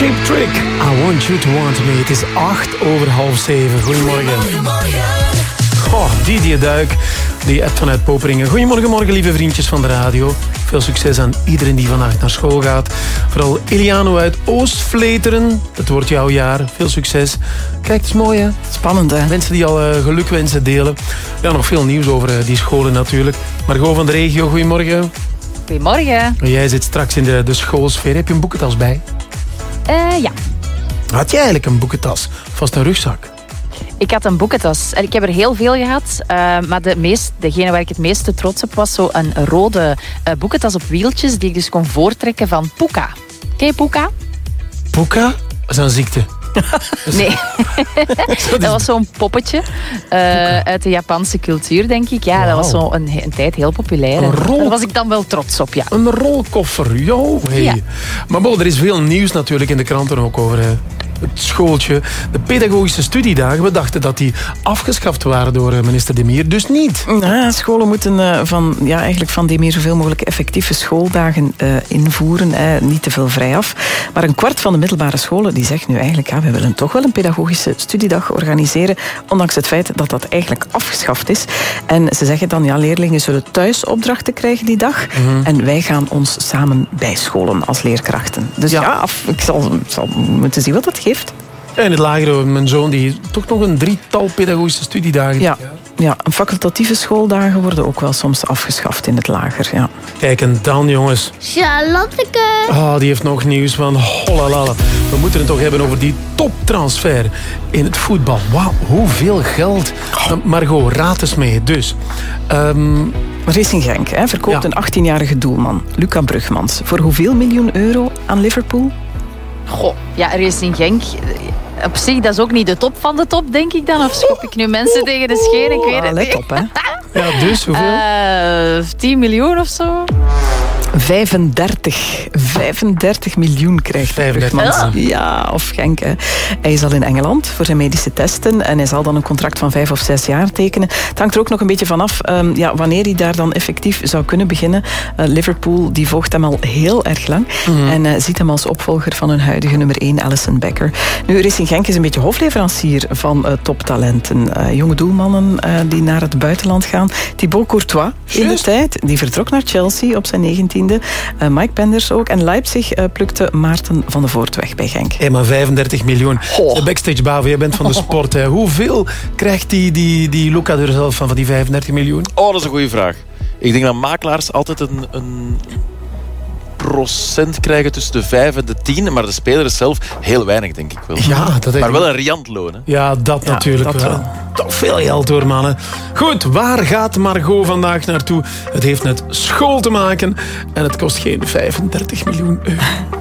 Cheap Trick, I Want You To Want Me. Het is 7:08. Goedemorgen. Goh, Didier Duik, die appt vanuit Poperingen. Goedemorgen, morgen, lieve vriendjes van de radio. Veel succes aan iedereen die vandaag naar school gaat. Vooral Eliano uit Oostvleteren. Het wordt jouw jaar. Veel succes. Kijk, het is mooi, hè? Spannend, hè? Mensen die al gelukwensen delen. Ja, nog veel nieuws over die scholen natuurlijk. Margot van de regio, goedemorgen. Goedemorgen. Jij zit straks in de schoolsfeer. Heb je een boekentas bij? Ja. Had jij eigenlijk een boekentas? Of was het een rugzak? Ik had een boekentas. En ik heb er heel veel gehad. Maar degene waar ik het meeste trots op was zo een rode boekentas op wieltjes die ik dus kon voortrekken van Puka. Ken je Puka? Puka? Dat is een ziekte. Nee. Dat was zo'n poppetje uit de Japanse cultuur, denk ik. Ja, dat was zo een tijd heel populair. Daar was ik dan wel trots op, ja. Een rolkoffer, joh. Hey. Ja. Maar er is veel nieuws natuurlijk in de kranten ook over het schooltje. De pedagogische studiedagen, we dachten dat die afgeschaft waren door minister De Mier, dus niet. Ja, scholen moeten van De Mier zoveel mogelijk effectieve schooldagen invoeren. Niet te veel vrijaf. Maar een kwart van de middelbare scholen die zegt nu eigenlijk, we willen toch wel een pedagogische studiedag organiseren, ondanks het feit dat dat eigenlijk afgeschaft is. En ze zeggen dan, leerlingen zullen thuis opdrachten krijgen die dag. En wij gaan ons samen bijscholen als leerkrachten. Dus ik zal moeten zien wat dat geeft. En het lagere, mijn zoon, die toch nog een 3-tal pedagogische studiedagen. Ja, facultatieve schooldagen worden ook wel soms afgeschaft in het lager. Ja. Kijk, en dan, jongens. Charlotteke. Die heeft nog nieuws van hollalala. We moeten het toch hebben over die toptransfer in het voetbal. Wauw, hoeveel geld. Margot, raad eens mee. Dus... Racing Genk verkoopt een 18-jarige doelman, Luca Brugmans. Voor hoeveel miljoen euro aan Liverpool? Goh, ja, Racing Genk... Op zich, dat is ook niet de top van de top, denk ik dan. Of schop ik nu mensen tegen de schenen? Ik weet het let niet. op, hè. Ja, dus hoeveel? 10 miljoen of zo. 35 miljoen krijgt Brugmans. Ja, of Genk. Hè. Hij is al in Engeland voor zijn medische testen en hij zal dan een contract van 5 of 6 jaar tekenen. Het hangt er ook nog een beetje vanaf wanneer hij daar dan effectief zou kunnen beginnen. Liverpool die volgt hem al heel erg lang en ziet hem als opvolger van hun huidige nummer 1, Alisson Becker. Nu, Racing Genk is een beetje hofleverancier van toptalenten. Jonge doelmannen die naar het buitenland gaan. Thibaut Courtois in de tijd, die vertrok naar Chelsea op zijn 19e. Mike Penders ook. En Leipzig plukte Maarten van de Voort weg bij Genk. Maar 35 miljoen. De backstage Bavo, jij bent van de sport. Hè. Hoeveel krijgt die Luca er zelf van die 35 miljoen? Oh, dat is een goede vraag. Ik denk dat makelaars altijd een procent krijgen tussen de 5 en de 10. Maar de speler is zelf heel weinig, denk ik wel. Ja, maar wel een riant loon. Hè? Ja, dat natuurlijk dat wel. Toch veel geld hoor, mannen. Goed, waar gaat Margot vandaag naartoe? Het heeft met school te maken en het kost geen 35 miljoen euro.